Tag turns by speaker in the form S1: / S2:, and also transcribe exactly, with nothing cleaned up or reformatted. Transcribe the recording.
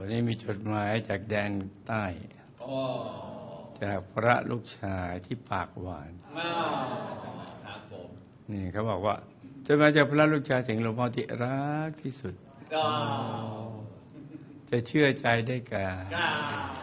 S1: วันนี้มีจดหมายจากแดนใต้
S2: โอ้
S1: จากพระลูกชายที่ปากหวาน
S2: ว้าวครับผม
S1: นี่เขาบอกว่าจดหมายจากพระลูกชายถึงหลวงพ่อที่รักที่สุด
S2: ก็
S1: จะเชื่อใจได้กา
S2: ก็